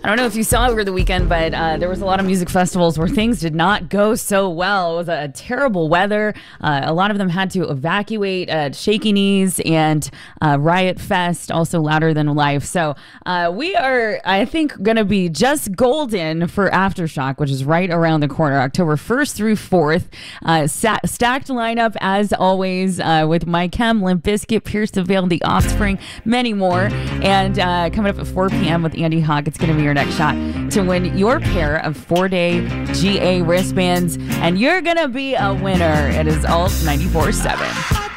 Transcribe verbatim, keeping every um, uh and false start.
I don't know if you saw over the weekend, but uh, there was a lot of music festivals where things did not go so well. It was a terrible weather. Uh, a lot of them had to evacuate at Shaky Knees and uh, Riot Fest, also Louder Than Life. So uh, we are, I think, going to be just golden for Aftershock, which is right around the corner, October first through fourth. Uh, sa- stacked lineup, as always, uh, with My Chem, Limp Bizkit, Pierce the Veil, The Offspring, many more. And uh, coming up at four p.m. with Andy Hawk, it's going to be your next shot to win your pair of four-day G A wristbands, and you're gonna be a winner. It is Alt ninety-four point seven.